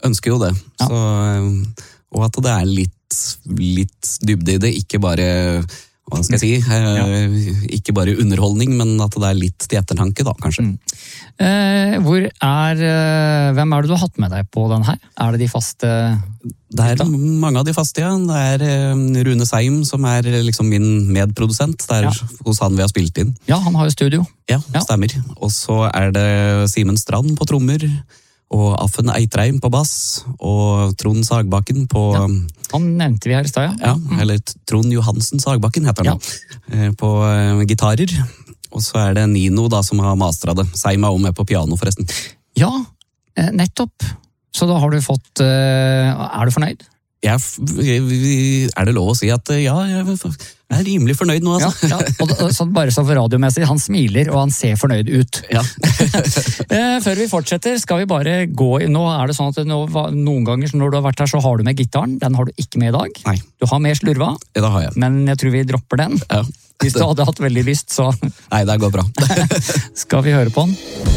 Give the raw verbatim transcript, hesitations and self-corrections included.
ønsker jo det. Ja. Så, og at det er litt, litt dybde i det, ikke bare, hva skal jeg si, ja. ikke bare underholdning, men at det er litt til ettertanke da, kanskje. Mm. Eh, hvor er, hvem er det du har hatt med deg på den her? Er det de faste? Det er mange av de faste, ja. Det er Rune Seim som er liksom min medprodusent. Det er ja. hos han vi har spilt inn. Ja, han har jo studio. Ja, ja. Stemmer. Og så er det Simen Strand på trommer, og Affen Eitreim på bass, og Trond Sagbakken på... Ja. Han nevnte vi her i sted, ja. ja. Eller Trond Johansen Sagbakken heter han ja. På gitarer. Og så er det Nino da som har mastret det. Seim er også med på piano forresten. Ja, nettopp. Så da har du fått... Er du fornøyd? Ja, er det lov å si at ja, jeg er rimelig fornøyd nå, altså. Ja, ja. Og da, så bare så for radiomessig, han smiler, og han ser fornøyd ut. Ja. Før vi fortsetter, skal vi bare gå i... Nå er det sånn at nå, noen ganger når du har vært her, så har du med gitaren. Den har du ikke med i dag. Nei. Du har med slurva. Ja, det har jeg. Men jeg tror vi dropper den. Ja. Hvis du hadde hatt veldig lyst, så... Nei, det går bra. Skal vi høre på den?